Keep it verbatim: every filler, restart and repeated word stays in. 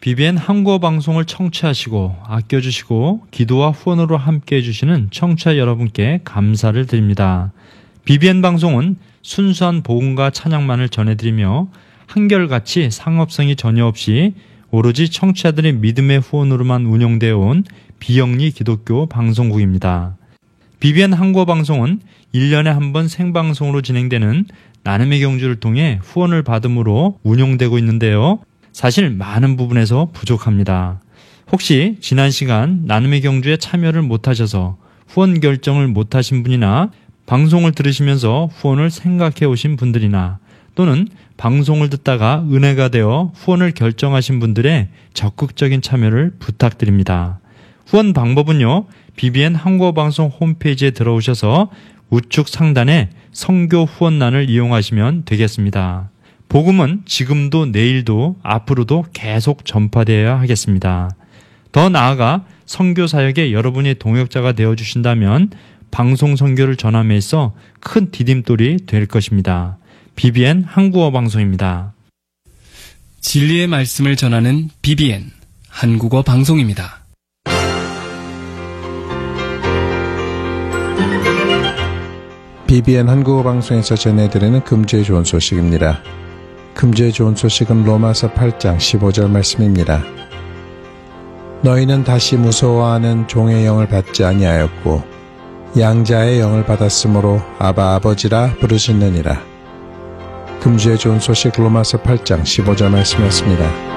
비비엔 한국어 방송을 청취하시고 아껴주시고 기도와 후원으로 함께해 주시는 청취자 여러분께 감사를 드립니다. 비비엔 방송은 순수한 복음과 찬양만을 전해드리며 한결같이 상업성이 전혀 없이 오로지 청취자들의 믿음의 후원으로만 운영되어 온 비영리 기독교 방송국입니다. 비비엔 한국어 방송은 일 년에 한 번 생방송으로 진행되는 나눔의 경주를 통해 후원을 받음으로 운영되고 있는데요. 사실 많은 부분에서 부족합니다. 혹시 지난 시간 나눔의 경주에 참여를 못하셔서 후원 결정을 못하신 분이나 방송을 들으시면서 후원을 생각해 오신 분들이나 또는 방송을 듣다가 은혜가 되어 후원을 결정하신 분들의 적극적인 참여를 부탁드립니다. 후원 방법은요, 비비엔 한국어 방송 홈페이지에 들어오셔서 우측 상단에 선교 후원란을 이용하시면 되겠습니다. 복음은 지금도 내일도 앞으로도 계속 전파되어야 하겠습니다. 더 나아가 선교 사역에 여러분이 동역자가 되어주신다면 방송 선교를 전함에 있어 큰 디딤돌이 될 것입니다. 비비엔 한국어 방송입니다. 진리의 말씀을 전하는 비비엔 한국어 방송입니다. 비비엔 한국어 방송에서 전해드리는 금주의 좋은 소식입니다. 금주의 좋은 소식은 로마서 팔 장 십오 절 말씀입니다. 너희는 다시 무서워하는 종의 영을 받지 아니하였고 양자의 영을 받았으므로 아바 아버지라 부르시느니라. 금주의 좋은 소식 로마서 팔 장 십오 절 말씀이었습니다.